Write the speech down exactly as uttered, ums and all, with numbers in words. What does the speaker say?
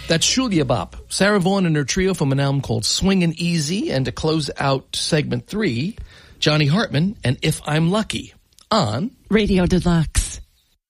That's Shulia Bop. Sarah Vaughan and her trio from an album called Swingin' Easy. And to close out segment three, Johnny Hartman and If I'm Lucky on Radio Deluxe.